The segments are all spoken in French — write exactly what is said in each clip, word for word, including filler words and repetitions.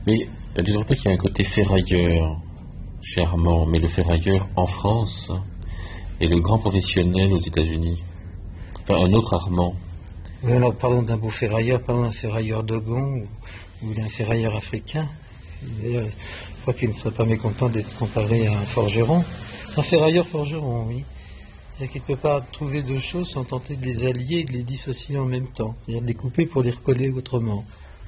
Mais tu ne trouves pas qu'il y a un côté ferrailleur chez Armand, mais le ferrailleur en France et le grand professionnel aux États-Unis? Enfin, un autre Armand. Oui, alors parlons d'un beau ferrailleur, parlons d'un ferrailleur dogon ou, ou d'un ferrailleur africain. D'ailleurs, je crois qu'il ne serait pas mécontent d'être comparé à un forgeron. Un ferrailleur forgeron, oui. C'est-à-dire qu'il ne peut pas trouver deux choses sans tenter de les allier et de les dissocier en même temps. C'est-à-dire de les couper pour les recoller autrement.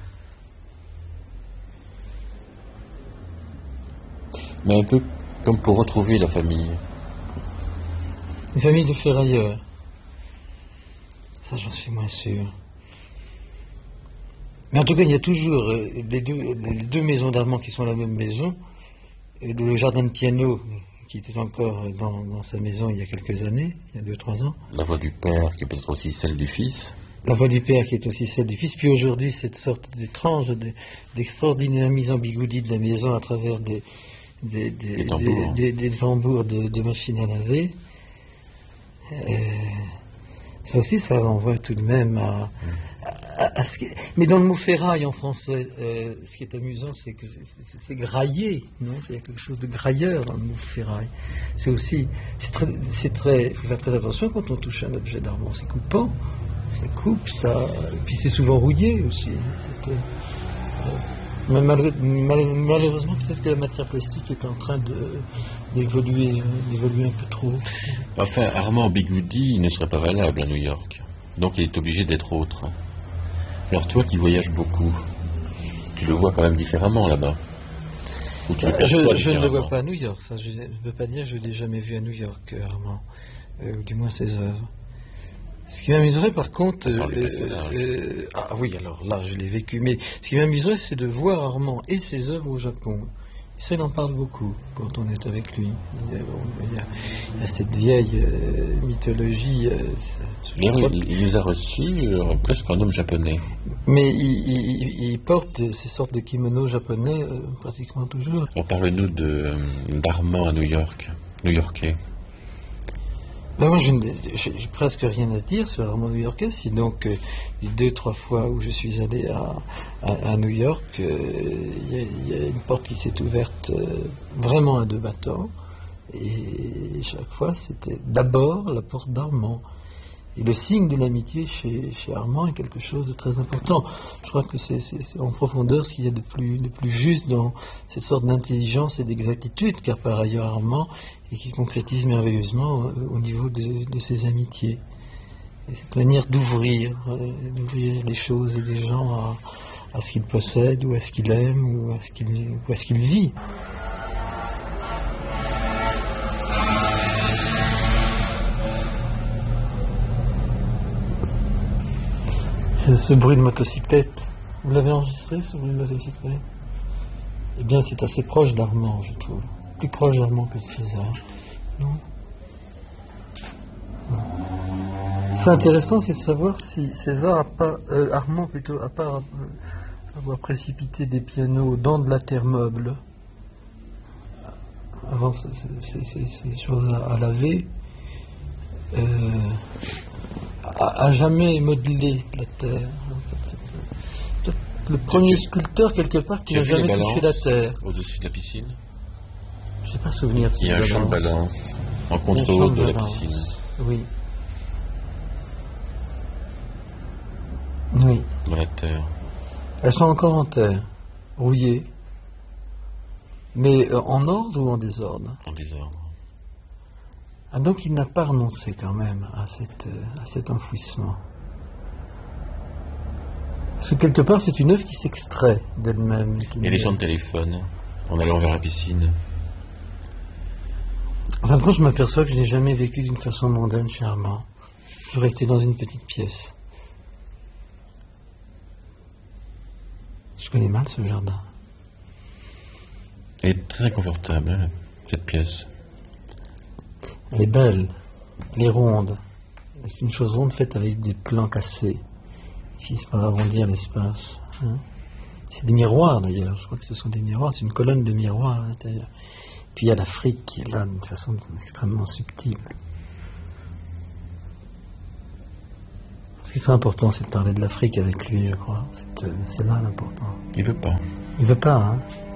Mais un peu comme pour retrouver la famille. Une famille de ferrailleurs. Ça, j'en suis moins sûr. Mais en tout cas, il y a toujours euh, les, deux, les deux maisons d'Armand qui sont la même maison. Et le jardin de piano qui était encore dans, dans sa maison il y a quelques années, il y a deux, trois ans. La voix du père qui est peut-être aussi celle du fils. La voix du père qui est aussi celle du fils. Puis aujourd'hui, cette sorte d'étrange, d'extraordinaire mise en bigoudis de la maison à travers des, des, des, des tambours, des, des, des tambours de, de machines à laver. Euh, ça aussi, ça renvoie tout de même à... à, à ce qui... Mais dans le mot ferraille en français, euh, ce qui est amusant, c'est que c'est graillé, non? Il y a quelque chose de grailleur dans le mot ferraille. C'est aussi... C'est très... C'est très... Il faut faire très attention quand on touche un objet d'Armand. C'est coupant. Ça coupe, ça... Et puis c'est souvent rouillé aussi. Euh, Mais malheureusement, peut-être que la matière plastique est en train d'évoluer, d'évoluer un peu trop. Enfin, Armand Bigoudi ne serait pas valable à New York. Donc il est obligé d'être autre. Alors toi qui voyages beaucoup, tu le vois quand même différemment là-bas. Ou tu le je je ne le vois pas à New York, ça. Je ne peux pas dire que je ne l'ai jamais vu à New York, Armand. Euh, ou du moins ses œuvres. Ce qui m'amuserait par contre, euh, euh, ah oui, alors là je l'ai vécu, mais ce qui m'amuserait c'est de voir Armand et ses œuvres au Japon. Ça, il en parle beaucoup quand on est avec lui. Il y a, il y a, il y a cette vieille euh, mythologie. Euh, il, il, il nous a reçus euh, presque un homme japonais. Mais il, il, il porte ces sortes de kimonos japonais euh, pratiquement toujours. On parle-nous de d'Armand à New York, new-yorkais. Ben moi, je n'ai presque rien à dire sur Armand new-yorkais, sinon que les deux, trois fois où je suis allé à, à, à New York, il euh, y, y a une porte qui s'est ouverte euh, vraiment à deux battants, et chaque fois, c'était d'abord la porte d'Armand. Et le signe de l'amitié chez, chez Armand est quelque chose de très important. Je crois que c'est en profondeur ce qu'il y a de plus, de plus juste dans cette sorte d'intelligence et d'exactitude qu'a par ailleurs Armand et qui concrétise merveilleusement au, au niveau de, de ses amitiés. Et cette manière d'ouvrir, euh, d'ouvrir les choses et les gens à, à ce qu'il possède ou à ce qu'il aime ou à ce qu'il, ou à ce qu'il vit. Ce bruit de motocyclette, vous l'avez enregistré, ce bruit de motocyclette? Eh bien, c'est assez proche d'Armand, je trouve. Plus proche d'Armand que de César. Non, non. C'est intéressant, c'est de savoir si César a pas, euh, Armand plutôt, a pas euh, avoir précipité des pianos dans de la terre meuble avant ces, ces, ces, ces choses à, à laver. Euh, a jamais modelé la terre. C'est le premier sculpteur quelque part qui n'a jamais touché la terre. Au-dessus de la piscine. Je n'ai pas souvenir de ça. Il y a un champ de balance en contre-haut de la piscine. Oui. Oui. Dans la terre. Elles sont encore en terre, rouillées. Mais euh, en ordre ou en désordre? En désordre. Ah, donc il n'a pas renoncé quand même à, cette, à cet enfouissement. Parce que quelque part c'est une œuvre qui s'extrait d'elle-même. Et les gens de téléphone, en allant vers la piscine. Enfin, quand je m'aperçois que je n'ai jamais vécu d'une façon mondaine chez Armand. Je restais dans une petite pièce. Je connais mal ce jardin. Elle est très inconfortable, hein, cette pièce. Elle est belle, elle est ronde. C'est une chose ronde faite avec des plans cassés qui finissent par arrondir l'espace. Hein. C'est des miroirs d'ailleurs, je crois que ce sont des miroirs, c'est une colonne de miroirs à l'intérieur. Puis il y a l'Afrique qui est là d'une façon extrêmement subtile. Ce qui est très important, c'est de parler de l'Afrique avec lui, je crois. C'est là l'important. Il veut pas. Il veut pas, hein.